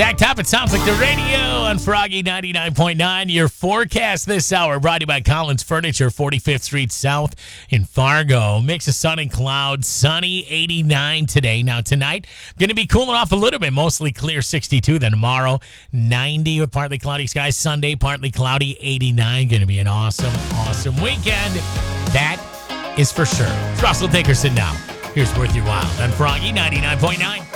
Zach Top, it sounds like the radio on Froggy 99.9. Your forecast this hour brought to you by Collins Furniture, 45th Street South in Fargo. Mix of sun and clouds, sunny 89 today. Now tonight, going to be cooling off a little bit, mostly clear 62. Then tomorrow, 90 with partly cloudy skies. Sunday, partly cloudy 89. Going to be an awesome weekend. That is for sure. It's Russell Dickerson now. Here's Worth Your While on Froggy 99.9.